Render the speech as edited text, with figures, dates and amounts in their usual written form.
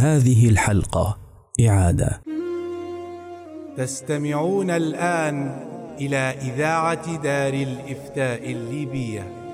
هذه الحلقة إعادة. تستمعون الآن إلى إذاعة دار الإفتاء الليبية.